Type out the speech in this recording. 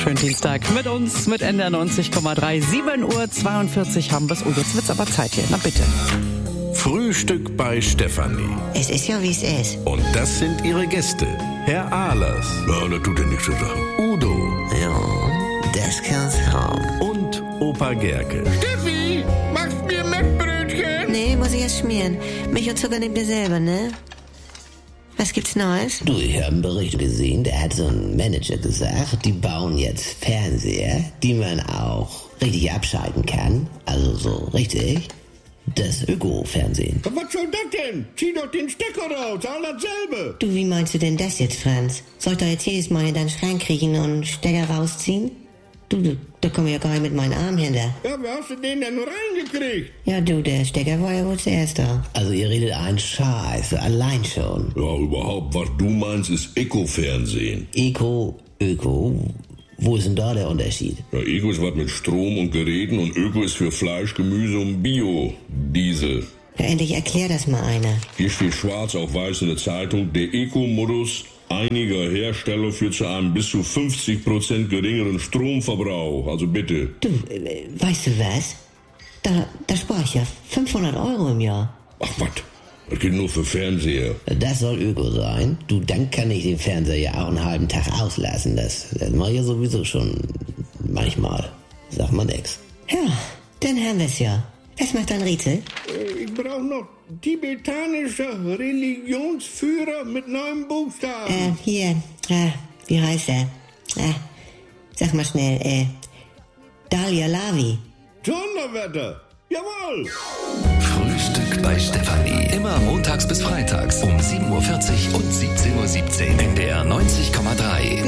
Schönen Dienstag mit uns, mit NDR 90,3. 7:42 haben wir es. Oh, jetzt wird's aber Zeit hier. Na bitte. Frühstück bei Stefanie. Es ist ja, wie es ist. Und das sind ihre Gäste. Herr Ahlers. Ja, da tut er nichts zu sagen. Udo. Ja, das kann's haben. Und Opa Gerke. Steffi, machst mir Mettbrötchen? Nee, muss ich erst schmieren. Milch und Zucker nehmt ihr selber, ne? Was gibt's Neues? Du, ich habe einen Bericht gesehen, da hat so ein Manager gesagt, die bauen jetzt Fernseher, die man auch richtig abschalten kann. Also so richtig. Das Öko-Fernsehen. Was soll das denn? Zieh doch den Stecker raus, all dasselbe. Du, wie meinst du denn das jetzt, Franz? Soll ich da jetzt jedes Mal in deinen Schrank kriechen und Stecker rausziehen? Du, da komme ich ja gar nicht mit meinen Armen hinter. Ja, wie hast du den denn reingekriegt? Ja, du, der Stecker war ja wohl zuerst da. Also ihr redet einen Scheiß, allein schon. Ja, überhaupt, was du meinst, ist Eco-Fernsehen. Öko, wo ist denn da der Unterschied? Ja, Eco ist was mit Strom und Geräten und Öko ist für Fleisch, Gemüse und Bio-Diesel. Ja, endlich erklär das mal einer. Hier steht schwarz auf weiß in der Zeitung, der Eco-Modus einiger Hersteller führt zu einem bis zu 50% geringeren Stromverbrauch. Also bitte. Du, weißt du was? Da spare ich ja 500 € im Jahr. Ach, was? Das geht nur für Fernseher. Das soll Öko sein. Du, dann kann ich den Fernseher ja auch einen halben Tag auslassen. Das mache ich ja sowieso schon manchmal. Sag mal nix. Ja, dann haben wir's ja. Was macht dein Rätsel? Ich brauche noch tibetanischer Religionsführer mit 9 Buchstaben. Hier, wie heißt er? Sag mal schnell, Dalia Lavi. Donnerwetter! Jawohl! Frühstück bei Stefanie. Immer montags bis freitags um 7:40 und 17:17 Uhr. NDR 90,3.